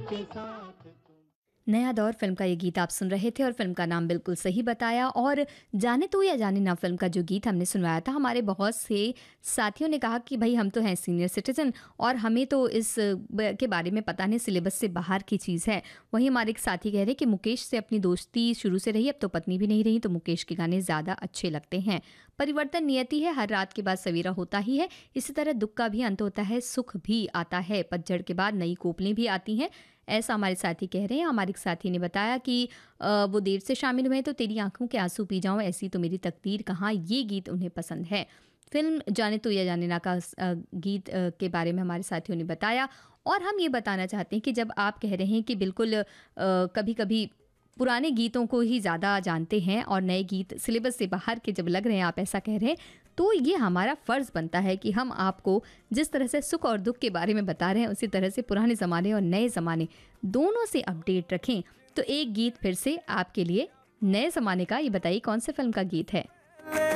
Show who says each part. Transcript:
Speaker 1: के साथ तुम।
Speaker 2: नया दौर फिल्म का ये गीत आप सुन रहे थे और फिल्म का नाम बिल्कुल सही बताया। और जाने तो या जाने ना फिल्म का जो गीत हमने सुनवाया था, हमारे बहुत से साथियों ने कहा कि भाई हम तो हैं सीनियर सिटीजन और हमें तो इस के बारे में पता नहीं, सिलेबस से बाहर की चीज़ है। वहीं हमारे एक साथी कह रहे कि मुकेश से अपनी दोस्ती शुरू से रही, अब तो पत्नी भी नहीं रही, तो मुकेश के गाने ज़्यादा अच्छे लगते हैं। परिवर्तन नियति है, हर रात के बाद सवेरा होता ही है। इसी तरह दुख का भी अंत होता है, सुख भी आता है, पतझड़ के बाद नई कोपलें भी आती हैं। ऐसा हमारे साथी कह रहे हैं। हमारे एक साथी ने बताया कि वो देर से शामिल हुए हैं, तो तेरी आंखों के आंसू पी जाऊं, ऐसी तो मेरी तकदीर कहाँ, ये गीत उन्हें पसंद है। फिल्म जाने तो या जाने ना का गीत के बारे में हमारे साथियों ने बताया। और हम ये बताना चाहते हैं कि जब आप कह रहे हैं कि बिल्कुल कभी कभी पुराने गीतों को ही ज़्यादा जानते हैं और नए गीत सिलेबस से बाहर के जब लग रहे हैं, आप ऐसा कह रहे हैं, तो ये हमारा फ़र्ज़ बनता है कि हम आपको जिस तरह से सुख और दुख के बारे में बता रहे हैं, उसी तरह से पुराने ज़माने और नए ज़माने दोनों से अपडेट रखें। तो एक गीत फिर से आपके लिए नए ज़माने का, ये बताइए कौन से फिल्म का गीत है?